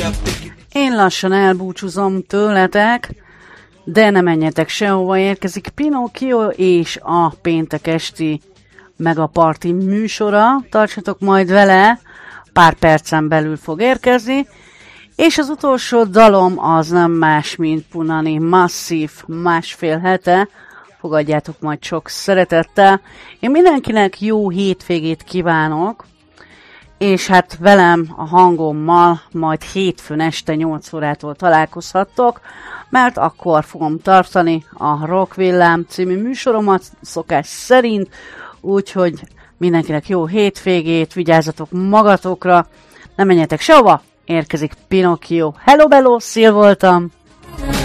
Én lassan elbúcsúzom tőletek, de ne menjetek sehova, érkezik Pinocchio és a péntek esti Megaparty műsora. Tartsatok majd vele, pár percen belül fog érkezni. És az utolsó dalom az nem más, mint Punani Massive, másfél hete. Fogadjátok majd sok szeretettel. Én mindenkinek jó hétvégét kívánok, és hát velem a hangommal majd hétfőn este 8 órától találkozhattok, mert akkor fogom tartani a Rock Villám című műsoromat szokás szerint, úgyhogy mindenkinek jó hétvégét, vigyázzatok magatokra, ne menjetek sehova, érkezik Pinocchio. Hello, bello, Szil voltam!